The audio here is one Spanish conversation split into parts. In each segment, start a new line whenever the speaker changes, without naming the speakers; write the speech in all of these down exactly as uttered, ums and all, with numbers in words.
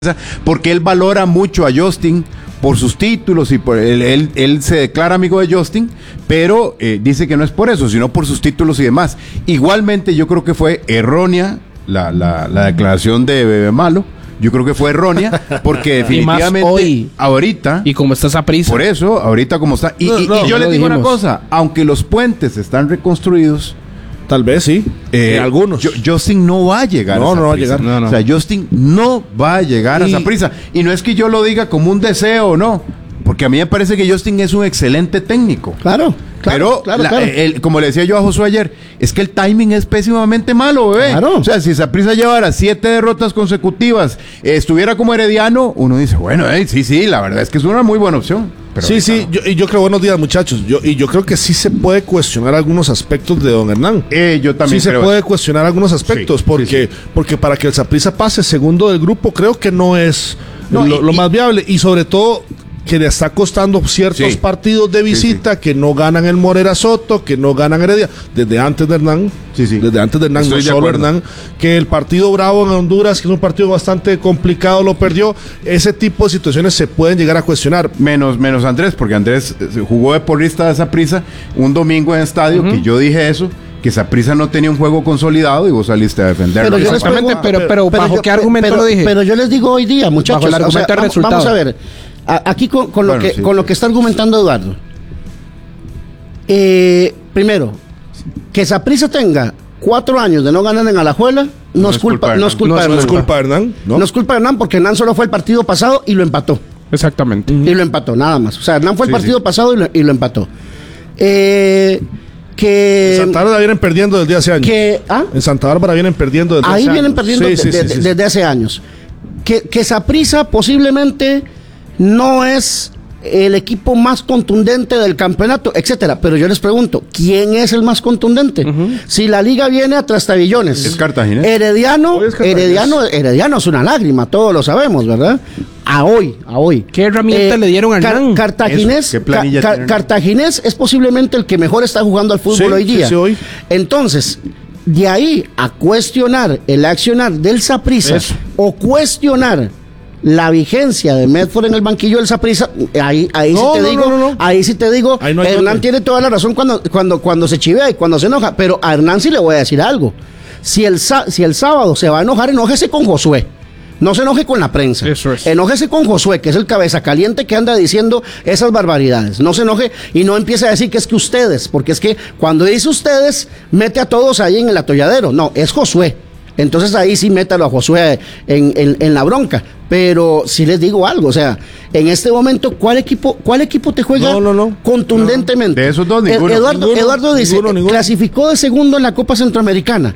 porque él valora mucho a Justin por sus títulos y por él, él, él se declara amigo de Justin, pero eh, dice que no es por eso, sino por sus títulos y demás. Igualmente yo creo que fue errónea la, la, la declaración de Bebé Malo. Yo creo que fue errónea porque definitivamente
y hoy,
ahorita
y como está esa prisa,
por eso ahorita como está y,
no,
y,
no,
y yo les digo
dijimos.
una cosa, aunque los puentes están reconstruidos,
tal vez sí,
eh,
en algunos.
Yo, Justin no va a llegar
no,
a
no va a
prisa.
llegar.
No, no.
O sea, Justin no va a llegar
Y...
a esa prisa. Y no es que yo lo diga como un deseo, no. Porque a mí me parece que Justin es un excelente técnico.
Claro, claro.
Pero,
claro,
la,
claro.
el, como le decía yo a Josué ayer, es que el timing es pésimamente malo, bebé.
Claro.
O sea, si Saprissa llevara siete derrotas consecutivas, eh, estuviera como Herediano, uno dice, bueno, eh, sí, sí, la verdad es que es una muy buena opción. Pero
sí, sí, yo, y yo creo, buenos días muchachos, yo, y yo creo que sí se puede cuestionar algunos aspectos de don Hernán.
Eh, yo también
sí
creo
se puede cuestionar algunos aspectos,
sí,
porque,
sí, sí.
porque para que el Saprissa pase segundo del grupo, creo que no es
no,
lo,
y,
lo
y,
más viable, y sobre todo que le está costando ciertos
sí.
partidos de visita, sí, sí. que no ganan el Morera Soto, que no ganan Heredia, desde antes de Hernán,
sí, sí.
desde antes de Hernán,
Estoy
no
de
solo
acuerdo.
Hernán, que el partido Bravo en Honduras, que es un partido bastante complicado, lo perdió. Ese tipo de situaciones se pueden llegar a cuestionar.
Menos, menos Andrés, porque Andrés jugó de porrista de Saprissa un domingo en estadio, uh-huh. que yo dije eso, que Saprissa no tenía un juego consolidado y vos saliste a defenderlo.
Pero exactamente, pero, pero, pero, pero ¿bajo
yo,
qué argumento
pero,
lo dije?
Pero yo les digo hoy día, muchachos,
bajo el argumento
o sea,
del
vamos,
resultado.
vamos a ver, a, aquí con, con,
bueno,
lo que,
sí,
con
sí.
lo que está argumentando Eduardo. Eh, primero, que Saprissa tenga cuatro años de no ganar en Alajuela, no, no es culpa, no es culpa
no,
de Hernán.
No es culpa de Hernán, ¿no?
No es culpa de Hernán, porque Hernán solo fue el partido pasado y lo empató.
Exactamente.
Y lo empató, nada más. O sea, Hernán fue el
sí,
partido
sí.
pasado y lo, y lo empató. Eh, que...
En Santa Bárbara vienen perdiendo desde hace años.
Que, ¿ah?
En Santa Bárbara vienen perdiendo desde
Ahí
hace
vienen
años.
perdiendo
sí,
de,
sí,
de,
sí, sí,
desde
sí.
hace años. Que, que Saprissa posiblemente no es el equipo más contundente del campeonato, etcétera. Pero yo les pregunto, ¿quién es el más contundente? Uh-huh. Si la liga viene a trastabillones.
Es Cartaginés.
Herediano,
es Cartaginés.
Herediano, Herediano es una lágrima, todos lo sabemos, ¿verdad? A hoy, a hoy.
¿Qué herramienta eh, le dieron a Hernán?
Car- Cartaginés,
Eso, ¿qué
Ca- Car- Cartaginés es posiblemente el que mejor está jugando al fútbol
sí,
hoy día.
Sí, sí, hoy.
Entonces, de ahí a cuestionar el accionar del Saprissa o cuestionar la vigencia de Medford en el banquillo del Saprissa, ahí, ahí
no,
sí te
no,
digo,
no, no, no.
ahí sí te digo,
no
Hernán
que...
tiene toda la razón cuando, cuando, cuando se chivea y cuando se enoja, pero a Hernán sí le voy a decir algo. Si el, si el sábado se va a enojar, enójese con Josué. No se enoje con la prensa.
Eso es.
Enójese con Josué, que es el cabeza caliente que anda diciendo esas barbaridades. No se enoje y no empiece a decir que es que ustedes, porque es que cuando dice ustedes, mete a todos ahí en el atolladero. No, es Josué. Entonces ahí sí métalo a Josué en, en, en la bronca. Pero sí les digo algo, o sea, en este momento, ¿cuál equipo, cuál equipo te juega
no, no, no.
contundentemente?
No. De esos dos, ninguno.
Eduardo,
Ninguno,
Eduardo dice,
ninguno, ninguno.
clasificó de segundo en la Copa Centroamericana.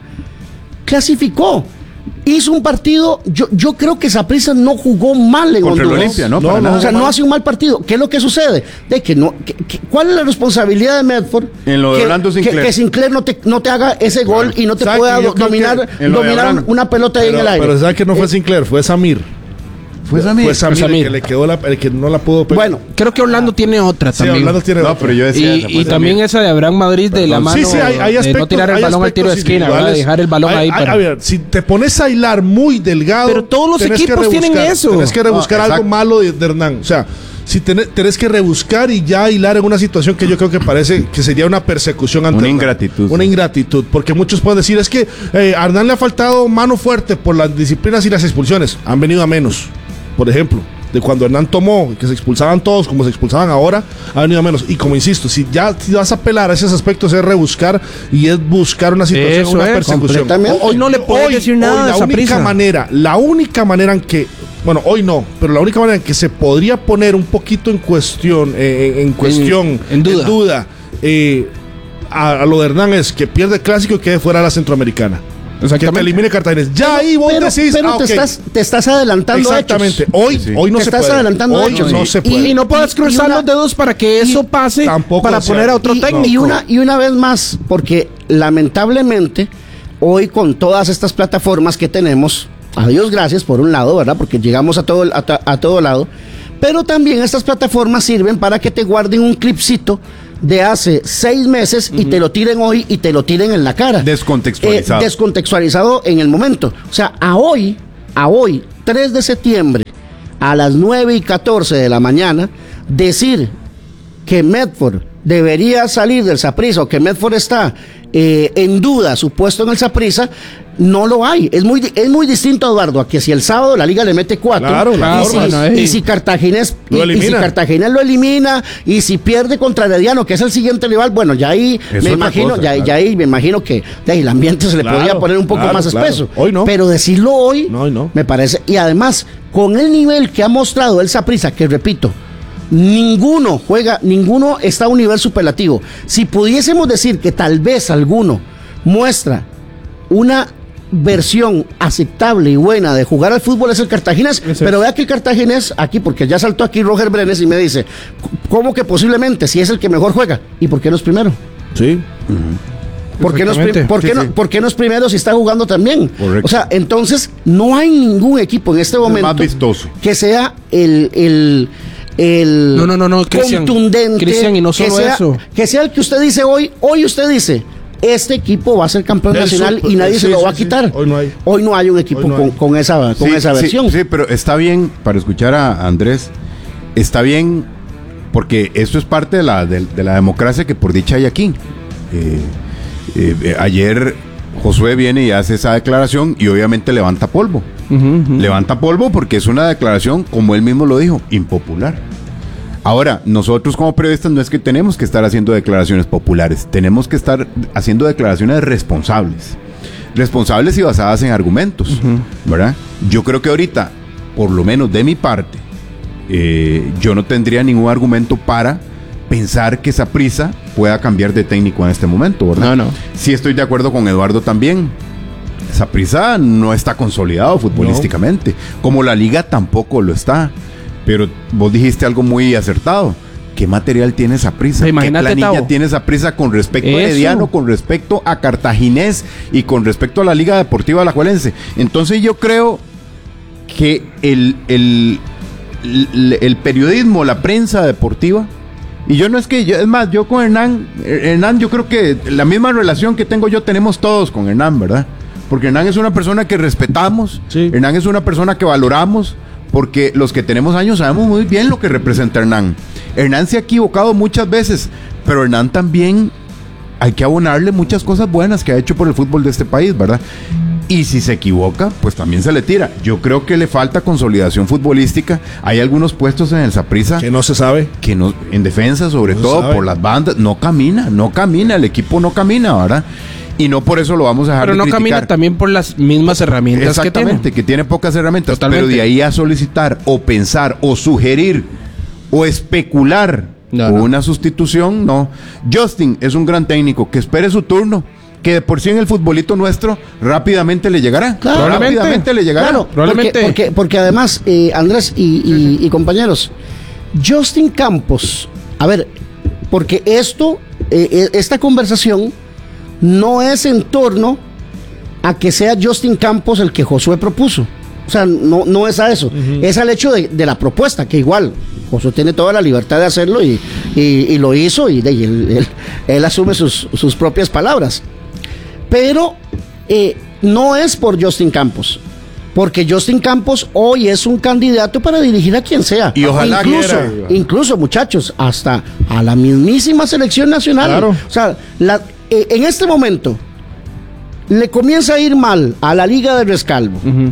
Clasificó. Hizo un partido, yo, yo creo que Saprissa no jugó mal en
Contra el
Honduras.
Olimpia, ¿no?
No,
Para
no,
nada.
O sea, no hace un mal partido. ¿Qué es lo que sucede? De que no, que, que, ¿cuál es la responsabilidad de Medford?
En lo de
que,
Orlando Sinclair.
Que, que Sinclair no te, no te haga ese gol y no te
¿Sabe
pueda
que yo creo
dominar,
que en lo de
dominar
Abraham?
una pelota ahí
Pero,
en el aire.
pero ¿sabes que no fue
Eh,
Sinclair? Fue Samir.
Fue Samir.
Fue Samir,
Fue Samir.
el que le quedó la, el que no la pudo pegar.
Bueno,
Creo que Orlando tiene otra
sí,
también.
Orlando tiene
No,
otra.
pero yo decía
Y,
esa,
y
pues,
también
Samir.
esa de Abraham Madrid de la mano,
Sí, sí, hay, hay
de
aspectos,
no tirar el
hay
balón al tiro de
aspectos
esquina, ¿verdad?
individuales.
Dejar el balón
Hay-
ahí.
hay-
Para...
A ver, si te pones a hilar muy delgado,
Pero todos los
tenés que
equipos tienen
rebuscar,
eso.
Tenés que rebuscar
No,
algo
exacto.
malo de, de Hernán. O sea, si tenés, tenés que rebuscar y ya hilar en una situación que yo creo que parece que sería una persecución ante
Una
Hernán.
ingratitud.
Una ingratitud. Porque muchos pueden decir, es que eh, a Hernán le ha faltado mano fuerte por las disciplinas y las expulsiones. Han venido a menos. Por ejemplo, de cuando Hernán tomó, que se expulsaban todos como se expulsaban ahora, ha venido a menos. Y como insisto, si ya si vas a apelar a esos aspectos, es rebuscar y es buscar una situación,
Eso
una
es,
persecución.
completamente.
Hoy no le puedes decir nada
hoy
a
la
esa
única
prisa.
manera, la única manera en que, bueno, hoy no, pero la única manera en que se podría poner un poquito en cuestión, eh, en, en cuestión,
en duda,
eh, a, a lo de Hernán es que pierde el clásico y quede fuera de la Centroamericana. Que te
Exactamente.
elimine Cartaginés. Ya ahí vos
pero,
decís,
pero
ah,
te,
ok.
estás, te estás adelantando a
Exactamente.
hechos.
Hoy,
Sí, sí.
hoy no
Te
se
estás
puede.
adelantando
hoy
hechos.
no
Y-
se
y-
puede.
Y no puedes
Y
cruzar
una-
los dedos para que eso pase,
Tampoco,
para
o sea,
poner a otro
y,
técnico.
y una, y una vez más, porque lamentablemente hoy con todas estas plataformas que tenemos, a Dios gracias por un lado, ¿verdad? Porque llegamos a todo, a, to- a todo lado, pero también estas plataformas sirven para que te guarden un clipcito de hace seis meses y te lo tiren hoy y te lo tiren en la cara.
Descontextualizado.
Eh, descontextualizado en el momento. O sea, a hoy, a hoy, tres de septiembre a las nueve y catorce de la mañana decir que Medford debería salir del Saprissa o que Medford está eh, en duda su puesto en el Saprissa, no lo hay. Es muy, es muy distinto, Eduardo, a que si el sábado la liga le mete cuatro,
Claro,
y,
claro,
si,
bueno,
y
eh.
si Cartaginés
Lo
y, y si
elimina.
Cartaginés lo elimina, y si pierde contra Herediano, que es el siguiente rival, bueno, ya ahí
Es
me
otra
imagino,
cosa,
ya,
claro.
ya ahí me imagino que de ahí el ambiente se le
Claro,
podría poner un poco
claro,
más
claro.
espeso.
Hoy no.
Pero decirlo hoy,
No, hoy no.
me parece, y además, con el nivel que ha mostrado el Saprissa, que repito, ninguno juega, ninguno está a un nivel superlativo. Si pudiésemos decir que tal vez alguno muestra una versión aceptable y buena de jugar al fútbol es el Cartaginés,
Ese
pero
es.
vea que el Cartaginés aquí, porque ya saltó aquí Roger Brenes y me dice, ¿cómo que posiblemente si es el que mejor juega? ¿Y por qué no es primero?
Sí.
¿Por qué, no es, pri-
Exactamente.
por qué
Sí,
no,
sí.
por qué no es primero si está jugando también?
Correcto.
O sea, entonces no hay ningún equipo en este momento
más vistoso.
que sea el, el, el
No, no, no, no, Cristian.
contundente,
Cristian, y no
que
solo
sea,
eso.
que sea el que usted dice hoy, hoy usted dice, este equipo va a ser campeón
Eso,
nacional
pues,
y nadie
sí,
se lo
sí,
va a
sí.
quitar.
Hoy no hay.
Hoy no hay un equipo
Hoy no
con,
hay.
con esa, con
Sí,
esa
sí,
versión.
Sí, pero está bien, para escuchar a Andrés, está bien, porque esto es parte de la, de, de la democracia que por dicha hay aquí. Eh, eh, eh, ayer Josué viene y hace esa declaración y obviamente levanta polvo.
Ujú, ujú.
Levanta polvo porque es una declaración, como él mismo lo dijo, impopular. Ahora, nosotros como periodistas no es que tenemos que estar haciendo declaraciones populares, tenemos que estar haciendo declaraciones responsables. Responsables y basadas en argumentos, ¿verdad? Yo creo que ahorita, por lo menos de mi parte, eh, yo no tendría ningún argumento para pensar que Saprissa pueda cambiar de técnico en este momento, ¿verdad?
No, no.
Sí estoy de acuerdo con Eduardo también. Saprissa no está consolidado futbolísticamente, como la liga tampoco lo está. Pero vos dijiste algo muy acertado. ¿Qué material tiene Saprissa?
Pero
¿Qué
imagínate,
planilla
Tavo.
tiene Saprissa con respecto a
Eso.
Herediano, con respecto a Cartaginés y con respecto a la Liga Deportiva Alajuelense? Entonces yo creo que el, el, el, el periodismo, la prensa deportiva, y yo no es que, yo, es más, yo con Hernán, Hernán yo creo que la misma relación que tengo yo tenemos todos con Hernán, ¿verdad? Porque Hernán es una persona que respetamos,
Sí.
Hernán es una persona que valoramos, porque los que tenemos años sabemos muy bien lo que representa Hernán. Hernán se ha equivocado muchas veces, pero Hernán también hay que abonarle muchas cosas buenas que ha hecho por el fútbol de este país, ¿verdad? Y si se equivoca, pues también se le tira. Yo creo que le falta consolidación futbolística. Hay algunos puestos en el Saprissa
Que no se sabe.
que no, en defensa, sobre
No
todo
sabe.
por las bandas, no camina, no camina, el equipo no camina, ¿verdad? Y no por eso lo vamos a dejar
Pero
de
no
criticar.
camina también por las mismas herramientas que
Exactamente,
tiene.
que tiene pocas herramientas.
Totalmente.
Pero de ahí a solicitar, o pensar, o sugerir, o especular
No,
con
no.
una sustitución, no. Justin es un gran técnico, que espere su turno, que de por sí en el futbolito nuestro rápidamente le llegará.
Claro.
Probablemente.
Rápidamente le llegará.
Claro,
Probablemente.
Porque, porque, porque además, eh, Andrés y, y- y compañeros, Justin Campos, a ver, porque esto, eh, eh, esta conversación no es en torno a que sea Justin Campos el que Josué propuso. O sea, no, no es a eso. Es al hecho de, de la propuesta, que igual Josué tiene toda la libertad de hacerlo y, y- y lo hizo y, de- y él, él- él asume sus, sus propias palabras. Pero eh, no es por Justin Campos. Porque Justin Campos hoy es un candidato para dirigir a quien sea.
Y ojalá
incluso,
quiera.
incluso, muchachos, hasta a la mismísima selección nacional.
Claro.
O sea, la- eh, en este momento le comienza a ir mal a la Liga de Rescalvo,
Ujú.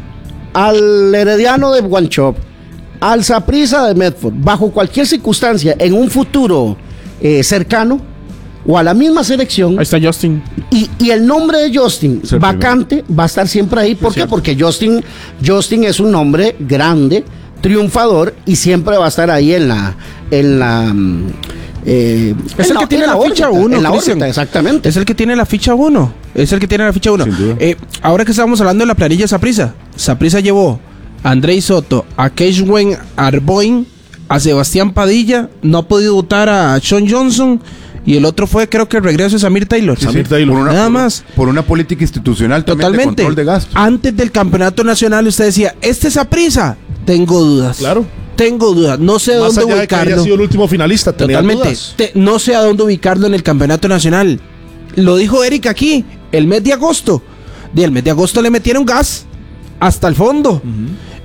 al Herediano de Guanchop, al Saprissa de Medford, bajo cualquier circunstancia, en un futuro eh, cercano, o a la misma selección,
Ahí está Justin.
y, y el nombre de Justin
Es el
vacante va a estar siempre ahí. ¿Por qué? Porque Justin, Justin es un nombre grande, triunfador, y siempre va a estar ahí en la... En la mm, eh,
Es
en
el
la-
que tiene
en
la, ficha
órbita,
uno,
en la
Cristian.
órbita, exactamente.
Es el que tiene la ficha uno. Es el que tiene la ficha uno.
Sin duda.
Eh, ahora que estábamos hablando de la planilla de Saprissa, Saprissa llevó a Andrei Soto, a Keishwen Arboin, a Sebastián Padilla, no ha podido votar a Sean Johnson, y el otro fue, creo que el regreso de Samir Taylor.
Sí,
Samir
sí,
Taylor.
por una,
Nada
por-
más.
Por una política institucional también de
Totalmente.
control de gastos.
Antes del campeonato nacional usted decía, este es Saprissa, tengo dudas.
Claro.
Tengo dudas, no sé
Más
dónde
allá de que haya
ubicarlo.
sido el último finalista, tenía
Totalmente.
dudas.
Te- no sé a dónde ubicarlo en el campeonato nacional. Lo dijo Eric aquí, el mes de agosto. Y el mes de agosto le metieron gas hasta el fondo.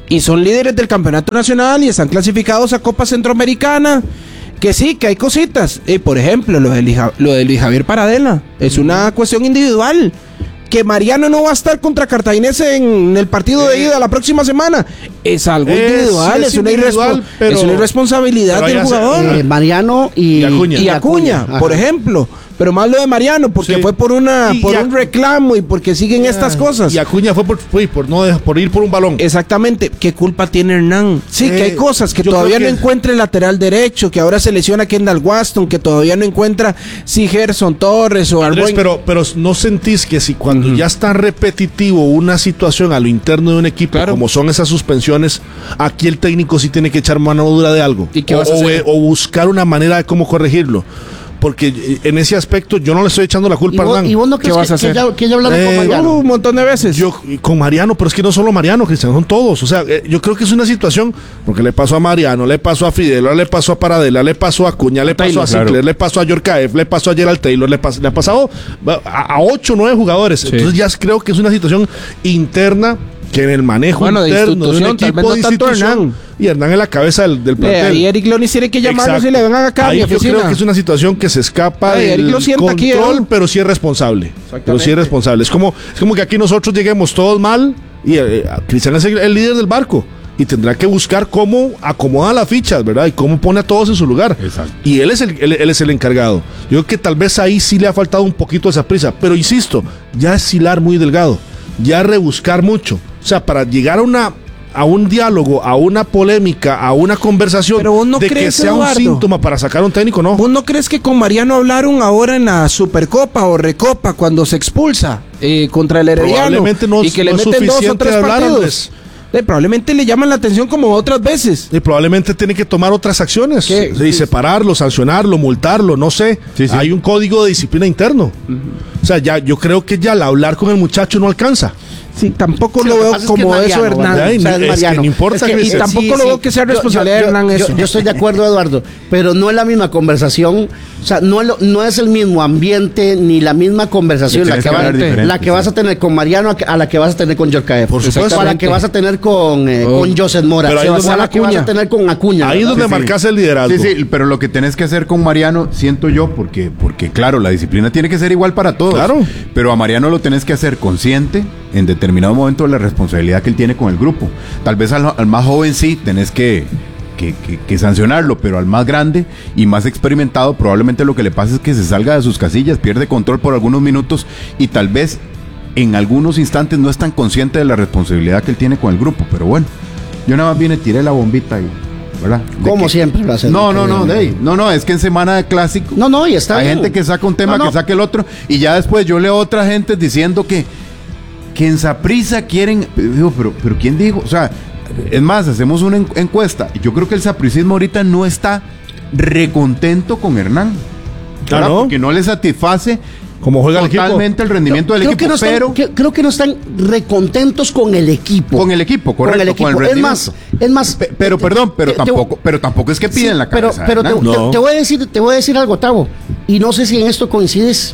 y son líderes del campeonato nacional y están clasificados a Copa Centroamericana. Que sí, que hay cositas. Eh, por ejemplo, lo de, Luis, lo de Luis Javier Paradela es una cuestión individual. Que Mariano no va a estar contra Cartaginense en el partido de ida la próxima semana. Es algo
Es-
individual,
es
es, una,
individual,
irrespo-
pero-
es una irresponsabilidad
pero
del
ya se-
jugador.
Eh, Mariano y,
Y Acuña.
Y Acuña,
Ajá.
por ejemplo. Pero más lo de Mariano, porque
Sí.
fue por una
Y-
por
y
un
Acu-
reclamo y porque siguen estas cosas.
Y Acuña fue por, fue por, no, deja- por ir por un balón.
Exactamente. ¿Qué culpa tiene Hernán? Sí,
Eh,
que hay cosas, que
yo
todavía
creo
no
que-
encuentra el lateral derecho, que ahora se lesiona Kendall Waston, que todavía no encuentra si Gerson Torres o
Andrés,
Arboin.
pero, pero no sentís que si cuando ya está repetitivo una situación a lo interno de un equipo,
Claro.
como son esas suspensiones, aquí el técnico sí tiene que echar mano dura de algo.
¿Y qué
o,
vas a
o-
hacer?
o buscar una manera de cómo corregirlo. Porque eh, en ese aspecto yo no le estoy echando la
¿Y
culpa a
vos,
Hernán.
y vos no
¿Qué
crees
vas
que,
a hacer?
que ya, que ya hablaron
Eh,
con Mariano?
Uh, un montón de veces.
Yo con Mariano, pero es que no solo Mariano, Cristian, son todos. O sea, eh, yo creo que es una situación, porque le pasó a Mariano, le pasó a Fidel, le pasó a Paradela, le pasó a Acuña, le pasó
Taylor,
a Sinclair,
claro.
le pasó a Yorkaev, le pasó a Gerald Taylor, le, pas- le ha pasado a, a ocho o nueve jugadores. Entonces ya creo que es una situación interna que en el manejo
Bueno, de
interno de, un
institución, tal
equipo
vez no
de
tanto
institución,
Hernán.
y Hernán en la cabeza del, del
Eh,
plantel.
ahí Eric Lonis tiene que llamarlos
Exacto.
y le vengan acá a
Ahí
mi
yo
oficina.
creo que es una situación que se escapa
Ay, Eric
del
lo sienta aquí,
control,
¿no?
pero sí es responsable. Pero sí es responsable. Es como, es como que aquí nosotros lleguemos todos mal y eh, Cristian es el, el líder del barco y tendrá que buscar cómo acomoda las fichas, ¿verdad? Y cómo pone a todos en su lugar.
Exacto.
Y él es el, él, él es el encargado. Yo creo que tal vez ahí sí le ha faltado un poquito esa prisa, pero insisto, ya es hilar muy delgado, ya rebuscar mucho. O sea, para llegar a una a un diálogo, a una polémica, a una conversación
Pero vos no
de que
crees,
sea
Eduardo.
un síntoma para sacar a un técnico, no.
¿Vos no crees que con Mariano hablaron ahora en la Supercopa o Recopa cuando se expulsa eh, contra el Herediano?
Probablemente no-
y que le
no es
meten dos o
suficiente
tres
hablar,
partidos.
Andrés.
Eh, probablemente le llaman la atención como otras veces.
Y probablemente tiene que tomar otras acciones.
¿Qué?
Y separarlo, sancionarlo, multarlo, no sé.
Sí, sí.
Hay un código de disciplina interno. O sea, ya yo creo que ya al hablar con el muchacho no alcanza.
Sí, tampoco
Sí,
lo
que
veo
pasa es
como
que es
eso,
Mariano,
Hernán.
¿verdad?
Ay,
O sea,
es
es
que
Mariano.
no importa
Es que-
que-
Y tampoco lo veo que sea
Yo- yo-
responsabilidad de
yo-
Hernán
yo-
eso.
Yo estoy de acuerdo, Eduardo, pero no es la misma conversación, o sea, no es, lo- no es el mismo ambiente ni la misma conversación
Sí,
la
tienes
que,
que
va-
hablar diferente,
la que vas a
sí.
tener con Mariano a que- a la que vas a tener con Yorkaev.
Por supuesto.
O a la que vas a tener con, eh,
Oh.
con Joseph Mora.
Pero ahí
o
es
a
donde
la que vas
Acuña.
a tener con Acuña.
Ahí es
¿verdad?
donde
Sí, sí.
marcas el liderazgo.
Sí, sí, pero lo que tenés que hacer con Mariano, siento yo, porque, porque claro, la disciplina tiene que ser igual para todos.
Claro.
Pero a Mariano lo tenés que hacer consciente en determinado momento de la responsabilidad que él tiene con el grupo. Tal vez al, al más joven sí tenés que, que, que- que sancionarlo, pero al más grande y más experimentado probablemente lo que le pasa es que se salga de sus casillas, pierde control por algunos minutos y tal vez en algunos instantes no es tan consciente de la responsabilidad que él tiene con el grupo. Pero bueno, yo nada más vine, tiré la bombita y... ¿verdad? De
Como
que-
siempre lo hacen.
no, no, no, de ahí. no, no, es que en semana de clásico
No, no, y está
hay
bien.
gente que saca un tema,
No, no.
que saca el otro, y ya después yo leo a otra gente diciendo que, que en Saprissa quieren, digo, pero, pero ¿quién dijo? O sea, es más, hacemos una en- encuesta, y yo creo que el sapricismo ahorita no está recontento con Hernán, ¿verdad?
Ah, ¿no?
Porque no le satisface
Como juega el equipo.
totalmente el rendimiento del
creo
equipo,
que no están,
pero
que- creo que no están recontentos con el equipo.
con el equipo, correcto,
con el equipo.
con el
es
rendimiento.
más, es más.
Pe- pero
te-
perdón, pero
te- te-
tampoco, pero tampoco es que piden
Sí,
la
pero,
cabeza.
pero te,
Hernán.
te-
No.
te voy a decir, te voy a decir algo, Tavo, y no sé si en esto coincides.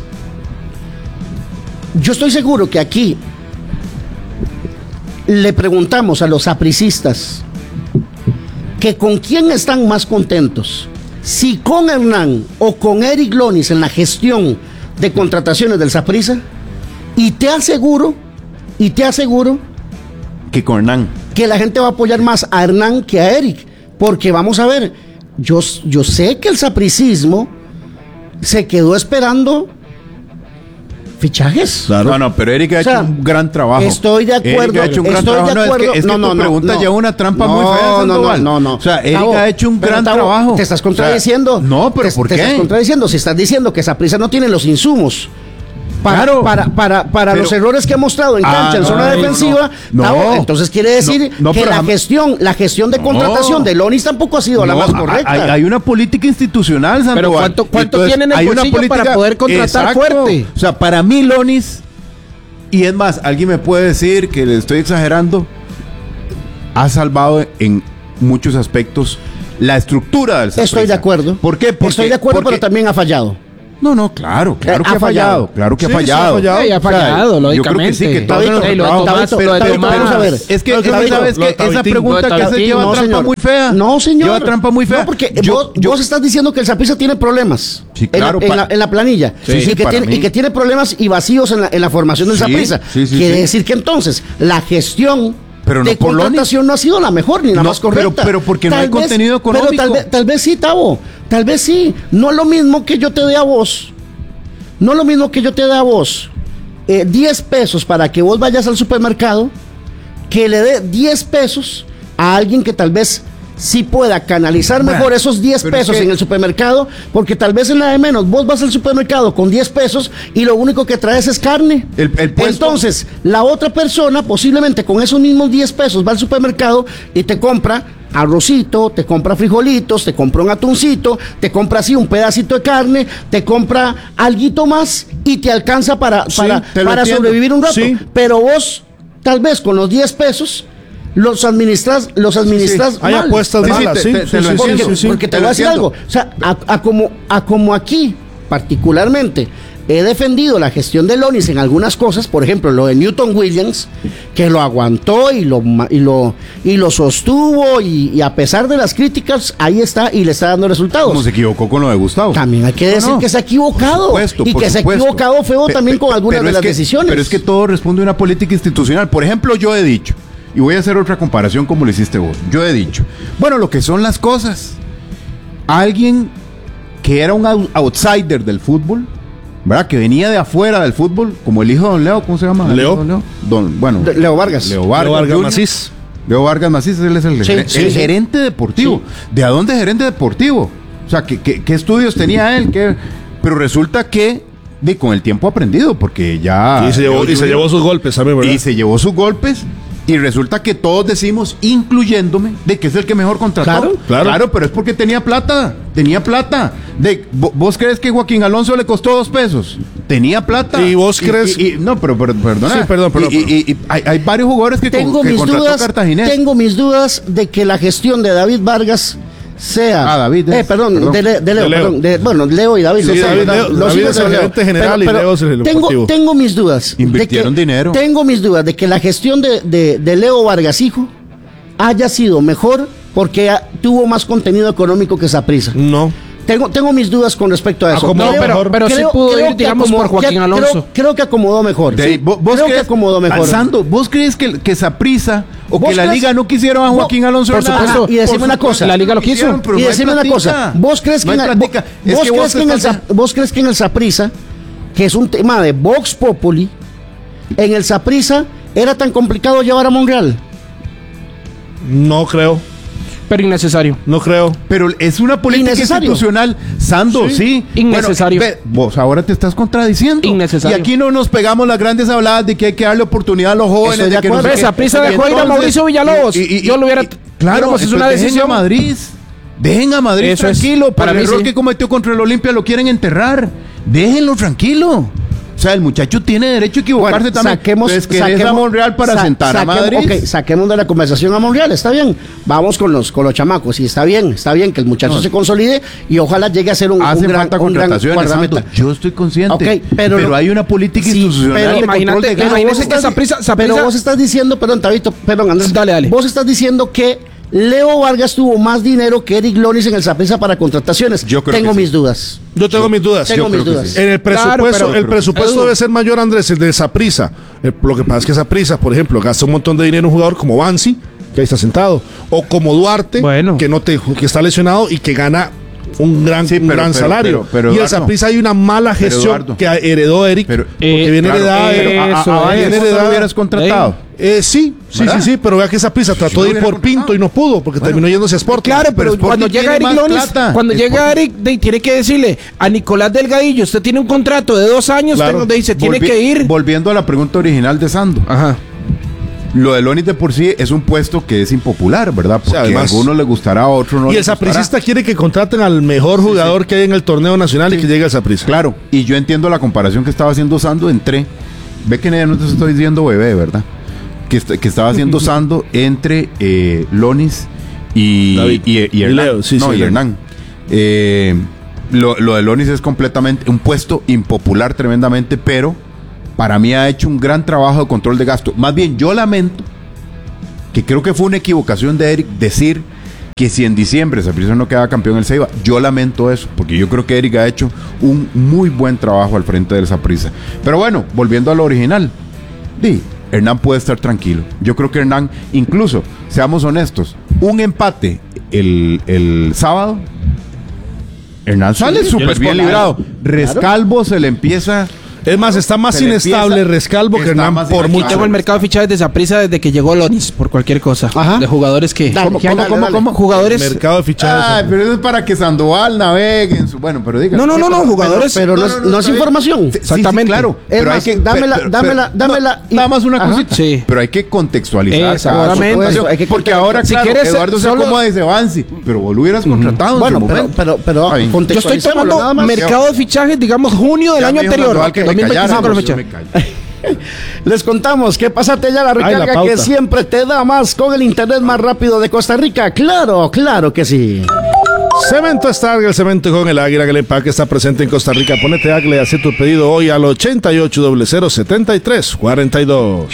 Yo estoy seguro que aquí le preguntamos a los sapricistas que con quién están más contentos, si con Hernán o con Eric Lonis en la gestión de contrataciones del Saprissa, y te aseguro, y te aseguro
que con Hernán.
que la gente va a apoyar más a Hernán que a Eric. Porque vamos a ver, yo, yo sé que el sapricismo se quedó esperando fichajes.
Claro.
No, no, pero Eric ha
O sea,
hecho un gran trabajo.
estoy de acuerdo,
Eric ha hecho un gran
estoy de
trabajo. No,
acuerdo.
es que, es que
No, no,
tu
no,
pregunta
no.
lleva una trampa
No,
muy fea,
no, no,
Sandoval.
no, no.
O sea, Eric
Tavo,
ha hecho un
pero,
gran
Tavo,
trabajo.
Te estás
O sea,
contradiciendo.
no, pero
te,
¿por
te
qué?
estás contradiciendo. Si estás diciendo que Saprissa no tiene los insumos para,
Claro.
para, para, para
Pero-
los errores que ha mostrado en
Ah,
cancha, en
no,
zona
no,
defensiva,
no, no.
Tavo, entonces quiere decir
No, no,
que
pero
la
jamás-
gestión, la gestión de
No.
contratación de Lonis tampoco ha sido la
No,
más correcta.
Hay, hay una política institucional, Sandoval.
Pero ¿cuánto- cuánto tienen en el
hay una
bolsillo para poder contratar fuerte?
O sea, para mí Lonis, y es más, alguien me puede decir que le estoy exagerando, ha salvado en muchos aspectos la estructura del Saprissa.
Estoy de acuerdo.
¿Por qué? Porque-
Estoy de acuerdo,
porque-
pero también ha fallado.
No, no, claro, claro
Eh,
que
ha
ha fallado, claro que
Sí,
ha
sí,
fallado.
ha fallado.
Sí, ha fallado,
yo creo que sí, que
lógicamente.
todo
Tabito,
nuestro
Ey, lo de
trabajo-
Tomás,
pero-
lo de
pero-
Tomás.
pero-
Vamos a ver.
Es que,
Lo de
es que
Tabito,
sabes
lo
que
de
esa
Tabitín.
pregunta
Lo
que
de
hace
Tabitín,
lleva
no,
trampa
señor.
muy fea.
No, señor.
Lleva trampa muy fea.
No, porque
yo,
vos,
yo-
vos estás diciendo que el Saprissa tiene problemas
Sí,
en la-
claro,
en,
pa-
la, en la planilla
Sí,
y,
sí,
que
para
tiene,
mí.
y que tiene problemas y vacíos en la, en la formación del
Sí,
Saprissa.
sí, sí,
Quiere
sí.
decir que entonces la gestión
Pero no
de
por
contratación no ha sido la mejor ni la
No,
más correcta.
pero- pero porque no hay
vez-
contenido
Pero
económico.
tal vez, tal vez sí, Tavo. Tal vez sí. No es lo mismo que yo te dé a vos. No es lo mismo que yo te dé a vos eh, diez pesos para que vos vayas al supermercado, que le dé diez pesos a alguien que tal vez sí pueda canalizar
Bueno,
mejor esos diez
pero es
pesos
que-
en el supermercado, porque tal vez en la de menos vos vas al supermercado con diez pesos y lo único que traes es carne.
El- el puesto-
Entonces, la otra persona posiblemente con esos mismos diez pesos va al supermercado y te compra arrocito, te compra frijolitos, te compra un atuncito, te compra así un pedacito de carne, te compra alguito más y te alcanza para,
Sí,
para,
te lo
para
entiendo.
sobrevivir un rato.
Sí.
Pero vos, tal vez con los diez pesos, los administras, los administras
Hay
mal,
apuestas
¿verdad?
malas,
te-
sí,
te-
sí,
te lo
sí,
Porque,
entiendo.
sí, sí.
porque te
Te
voy
lo
a decir
entiendo.
algo. O sea, a, a como, a como aquí, particularmente, he defendido la gestión de Lonis en algunas cosas, por ejemplo, lo de Newton Williams, que lo aguantó y lo, ma- y lo, y lo sostuvo, y, y a pesar de las críticas, ahí está y le está dando resultados.
Como se equivocó con lo de Gustavo.
También hay que decir
No, no.
que se ha equivocado.
Por supuesto,
y
por
que se ha
supuesto.
equivocado feo
Pe-
también
pe-
con algunas
pero
de
es
las
que-
decisiones.
Pero es que todo responde a una política institucional. Por ejemplo, yo he dicho, y voy a hacer otra comparación como lo hiciste vos. Yo he dicho, bueno, lo que son las cosas. Alguien que era un out- outsider del fútbol, ¿verdad? Que venía de afuera del fútbol, como el hijo de Don Leo, ¿cómo se llama?
Leo.
Don Leo. Don, bueno,
De- Leo Vargas.
Leo Vargas,
Leo Vargas
Junior.
Macís.
Leo Vargas Macís, él es el,
Sí,
el
sí, sí.
gerente deportivo. ¿De a dónde gerente deportivo? O sea, ¿qué, qué, qué estudios tenía él? ¿Qué? Pero resulta que de, con el tiempo ha aprendido, porque ya...
Y se llevó, y se
Junior-
llevó sus golpes también, ¿verdad?
y se llevó sus golpes. Y resulta que todos decimos, incluyéndome, de que es el que mejor contrató.
Claro,
claro.
pero es porque tenía plata. Tenía plata. De, vo- ¿Vos crees que Joaquín Alonso le costó dos pesos? Tenía plata.
¿Y vos crees-
y- y- no, pero, pero perdona.
Sí, perdón, perdón,
Y, y-
perdón.
y- y hay, hay varios jugadores que,
tengo
con- que
mis
contrató
dudas,
Cartaginés.
tengo mis dudas de que la gestión de David Vargas sea.
Ah, David es,
Eh, perdón,
perdón.
De, Le- de Leo,
De Leo.
perdón. de- bueno, Leo y David.
Sí,
los sé,
David,
¿verdad?
Leo-
Los
David
hijos
es
de
el
Leo.
gerente general y Leo es el
tengo,
deportivo.
tengo mis dudas.
Invirtieron
de que,
dinero.
Tengo mis dudas de que la gestión de, de, de Leo Vargas, hijo, haya sido mejor porque ha- tuvo más contenido económico que Saprissa.
No.
Tengo, tengo mis dudas con respecto a eso.
Acomodó
No, pero,
mejor.
pero sí pudo ir,
que
digamos,
acomodó-
por Joaquín
que-
Alonso.
Creo, creo que acomodó mejor.
De
sí.
ahí, ¿vo- ¿Vos
creo que
crees,
acomodó mejor.
Sando, ¿vos crees que, que Saprissa o
¿Vos
que la
crees-
liga no quisieron a
Vos-
Joaquín Alonso?
por
Hernández?
supuesto.
Y decime
Por
una
supuesto.
cosa.
La liga lo quiso.
Quisieron, pero
Y
no hay
decime una
platica.
cosa, ¿vos crees que,
No
en
hay
el,
platica. Es
vos
que
crees
vos
que en el,
estás-
Zap- vos crees que en el Saprissa, que es un tema de Vox Populi, en el Saprissa era tan complicado llevar a Monreal?
No creo.
Pero innecesario.
No creo.
Pero es una política
Innecesario.
institucional. Sando, sí.
Innecesario.
Bueno, ve, vos ahora te estás contradiciendo.
Innecesario.
Y aquí no nos pegamos las grandes habladas de que hay que darle oportunidad a los jóvenes.
Estoy de
de que
acuerdo.
sé
Ves,
qué.
Saprissa
Y
dejó ir a
entonces-
Mauricio Villalobos. Yo lo hubiera-
Claro,
digamos, es
entonces
una
dejen
decisión.
a Madrid. Dejen a Madrid
Eso es.
tranquilo. Por
Para
el
mí
error
sí.
que cometió contra el Olimpia lo quieren enterrar. Déjenlo tranquilo. O sea, el muchacho tiene derecho a equivocarse
Bueno,
también.
saquemos,
Entonces, ¿querés
saquemos-
a Monreal para
sa-
sentar a
saquemos-
Madrid?
ok, saquemos de la conversación a Monreal, está bien. Vamos con los, con los chamacos, y está bien, está bien que el muchacho
No.
se consolide y ojalá llegue a ser un, un
Hacen
gran,
falta
un gran
contrataciones,
guardameta.
Santos. Yo estoy consciente.
Ok, pero
pero
lo-
hay una política
Sí,
institucional.
pero
de
imagínate-
control de
pero
gastos.
imagínate que
estás-
Saprissa- Saprissa-
pero vos estás diciendo, perdón, Tabito, perdón, Andrés.
Dale, dale.
Vos estás diciendo que Leo Vargas tuvo más dinero que Eric Lonis en el Saprissa para contrataciones.
Yo creo
Tengo
que sí.
mis dudas.
Yo tengo mis dudas.
Tengo
yo
mis
creo que
dudas.
sí.
En el presupuesto,
Claro, pero-
el presupuesto
pero-
debe ser mayor, Andrés, el de Saprissa. El- Lo que pasa es que Saprissa, por ejemplo, gasta un montón de dinero en un jugador como Bansi, que ahí está sentado, o como Duarte,
Bueno.
que no te, que está lesionado y que gana un gran,
Sí,
un
pero-
gran
pero-
salario.
pero- pero,
y el
Eduardo,
Saprissa hay una mala
pero,
gestión
Eduardo,
que heredó Eric,
pero-
porque
Eh,
viene
claro,
heredada.
eh,
de-
a,
Eso
a, a
es.
Arias
Viene
no lo
heredada-
hubieras contratado.
Eh, sí, sí,
¿Verdad?
sí, sí, pero vea que Saprissa trató
lo
de ir
hubiera
por Pinto
contratado.
y no pudo, porque
Bueno,
terminó yéndose a Sporting.
Claro,
Pero
pero
Sporting
cuando llega
tiene
Eric
más
Lonis,
plata.
cuando
Sporting-
llega Eric, de- tiene que decirle a Nicolás Delgadillo, usted tiene un contrato de dos años,
Claro.
tengo- dice, tiene
Volvi-
que ir.
Volviendo a la pregunta original de Sando.
Ajá.
Lo de Lonis de por sí es un puesto que es impopular, ¿verdad? Porque
además-
a algunos les gustará, a otros no
y el
les gustará.
sapricista quiere que contraten al mejor jugador que hay en el torneo nacional y que llegue al Saprissa.
Claro, y yo entiendo la comparación que estaba haciendo Sando entre... Ve que ya no te estoy diciendo bebé, ¿verdad? Que, est- que estaba haciendo Sando entre eh, Lonis y,
David.
y, y
Y
Hernán.
Leo, sí,
no,
sí,
y
Leo.
Hernán. Eh, lo, lo de Lonis es completamente un puesto impopular tremendamente, pero para mí ha hecho un gran trabajo de control de gasto. Más bien, yo lamento que creo que fue una equivocación de Eric decir que si en diciembre Saprissa no quedaba campeón el Ceiba. Yo lamento eso, porque yo creo que Eric ha hecho un muy buen trabajo al frente del Saprissa. Pero bueno, volviendo a lo original, di, Hernán puede estar tranquilo. Yo creo que Hernán, incluso, seamos honestos, un empate el, el sábado, Hernán sale
Sí,
súper bien librado. Rescalvo claro. se le empieza...
Es más, está más
Se le
inestable
empieza-
Rescalvo que
está
Hernán
más
por
inestable.
mucho.
Tengo el mercado de fichajes de Saprissa desde que llegó Lonis, por cualquier cosa.
Ajá.
De jugadores que...
Dale,
¿Cómo,
¿qué?
cómo,
Dale,
cómo,
dale.
cómo? Jugadores...
Mercado de fichajes.
Ay, pero eso es para que Sandoval navegue en su... Bueno, pero diga.
No, no, no, no, jugadores...
Pero no, es, no es información.
Sí,
Exactamente.
sí, claro.
Es
Pero hay
más,
que...
dámela,
pero-
dámela,
pero-
dámela
no,
y-
nada más una
Ajá.
cosita.
Sí.
Pero hay que contextualizar.
Exactamente.
cada
Eso, hay que
Porque ahora,
si
claro,
quieres,
Eduardo se
solo-
como dice Bansi, pero vos lo hubieras contratado
Bueno,
en su
pero,
momento.
pero, pero,
Ay.
Yo estoy
contextualicémoslo
tomando
nada más.
mercado de fichajes, digamos, junio del
Ya
año
me dijo
anterior.
Sandoval que me
dos mil veinticinco
callara,
la
pues, yo
fecha.
me callo.
Les contamos que pásate ya la
Ay, la
recarga
pauta.
que siempre te da más con el internet más rápido de Costa Rica. Claro, claro que sí.
Cemento Stark, el cemento con el águila que el empaque está presente en Costa Rica. Ponete Agle y haz tu pedido hoy al ochenta y ocho cero cero setenta y tres cuarenta y dos.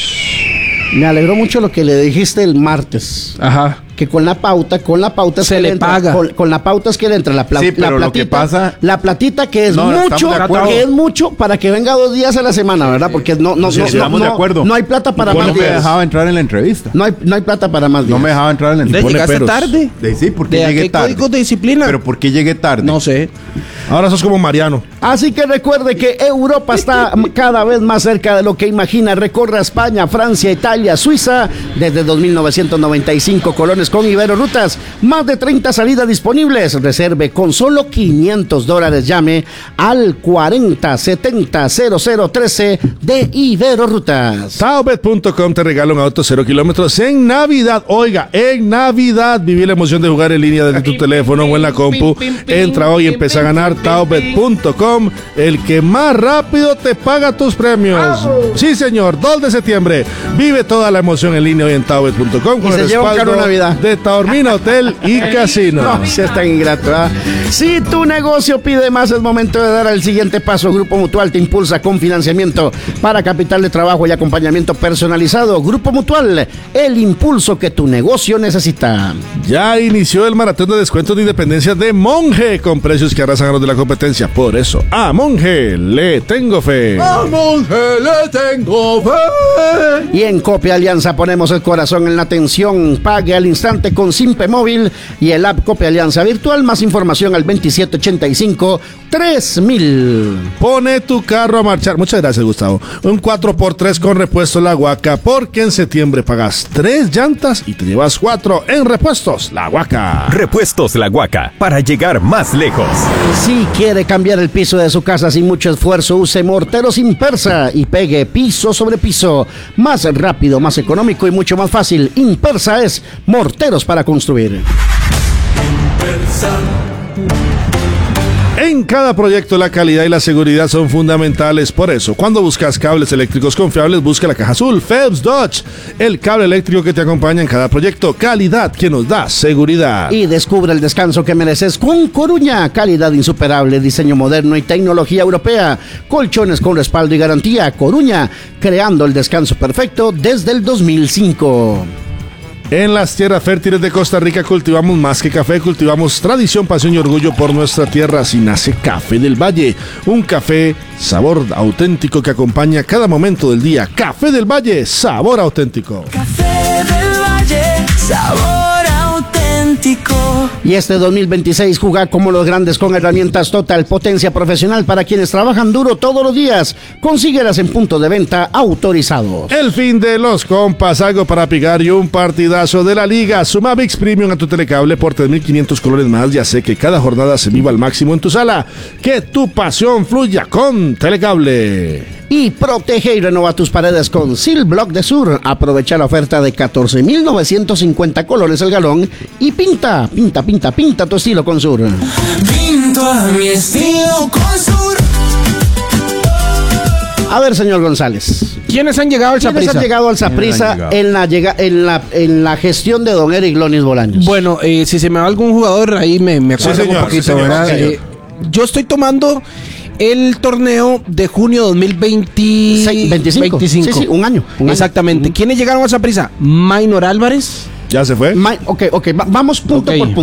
Me alegró mucho lo que le dijiste el martes.
Ajá.
Que con la pauta, con la pauta es
Se
que
le
entra,
paga.
Con, con la pauta es que le entra la, pla-
Sí,
la
pero
platita.
lo que pasa-
La platita que es
No, estamos
mucho,
de acuerdo.
que es mucho para que venga dos días a la semana, ¿verdad? Porque no, no,
Sí,
no,
sí,
no,
estamos de
no-
acuerdo.
no hay plata para
Vos
más
no me
días.
dejaba entrar en la entrevista.
No hay, no hay plata para más días.
No me dejaba entrar en la
De
entrevista.
pone
llegaste
peros.
tarde.
De, sí, porque
¿De
llegué
qué
tarde.
códigos de disciplina?
Pero ¿por qué llegué tarde?
No sé.
Ahora sos como Mariano.
Así que recuerde que Europa está cada vez más cerca de lo que imagina. Recorra España, Francia, Italia, Suiza desde dos mil novecientos noventa y cinco colones con Ibero Rutas. Más de treinta salidas disponibles. Reserve con solo quinientos dólares. Llame al cuarenta setenta cero cero trece de Ibero Rutas.
Taobet punto com te regala un auto cero kilómetros en Navidad. Oiga, en Navidad viví la emoción de jugar en línea desde tu teléfono o en la compu. Entra hoy y empieza a ganar Taobet punto com, el que más rápido te paga tus premios. Sí, señor, dos de septiembre. Vive toda la emoción en línea hoy en Taobet punto com con
Y se
el
lleva un
respaldo
carro Navidad.
de Taormina Hotel y Casino.
No, si es tan ingrato. ¿Ah? Si tu negocio pide más, es momento de dar el siguiente paso. Grupo Mutual te impulsa con financiamiento para capital de trabajo y acompañamiento personalizado. Grupo Mutual, el impulso que tu negocio necesita.
Ya inició el maratón de descuentos de independencia de Monje con precios que arrasan a los de la competencia. Por eso, a Monje le tengo fe.
Y en Copia Alianza ponemos el corazón en la atención. Pague al instante con Simpe Móvil y el app Copia Alianza Virtual. Más información al veintisiete ochenta y cinco tres mil.
Pone tu carro a marchar. Muchas gracias, Gustavo. Un cuatro por tres con repuesto La Huaca, porque en septiembre pagas tres llantas y te llevas cuatro en repuestos La Huaca.
Repuestos La Huaca, para llegar más lejos.
Si quiere cambiar el piso de su casa sin mucho esfuerzo, use Morteros Impersa y pegue piso sobre piso. Más rápido, más económico y mucho más fácil. Impersa es morteros para construir.
En cada proyecto la calidad y la seguridad son fundamentales. Por eso, cuando buscas cables eléctricos confiables, busca la caja azul Phelps Dodge, el cable eléctrico que te acompaña en cada proyecto. Calidad que nos da seguridad.
Y descubre el descanso que mereces con Coruña. Calidad insuperable, diseño moderno y tecnología europea. Colchones con respaldo y garantía. Coruña, creando el descanso perfecto desde el dos mil cinco.
En las tierras fértiles de Costa Rica cultivamos más que café, cultivamos tradición, pasión y orgullo por nuestra tierra. Así nace Café del Valle, un café sabor auténtico que acompaña cada momento del día. Café del Valle, sabor auténtico.
Café del Valle, sabor auténtico.
Y este dos mil veintiséis juega como los grandes con herramientas Total, potencia profesional para quienes trabajan duro todos los días. Consíguelas en punto de venta autorizados.
El fin de los compas, algo para picar y un partidazo de la liga. Suma ViX Premium a tu telecable por tres mil quinientos colores más. Ya sé que cada jornada se viva al máximo en tu sala. Que tu pasión fluya con telecable.
Y protege y renova tus paredes con Sil Block de Sur. Aprovecha la oferta de catorce mil novecientos cincuenta colores el galón y pinta, pinta, pinta, pinta tu estilo con Sur.
Pinto a mi estilo con Sur.
A ver, señor González.
¿Quiénes han llegado al
¿Quiénes
Saprissa?
han llegado al Saprissa
llegado?
en la, llega, en, la, en la gestión de don Eric Lonis Bolaños?
Bueno, eh, si se me va algún jugador, ahí me, me acuerdo
señor,
un poquito,
sí, señor,
¿verdad?
sí, señor.
Eh, yo estoy tomando el torneo de junio dos mil veinte,
Seis- veinticinco.
veinticinco.
Sí, sí, un año, un año.
Exactamente. ¿Quiénes llegaron a Saprissa? Maynor Álvarez.
¿Ya se fue?
Ma- ok, ok, va- vamos punto
Ok.
por punto.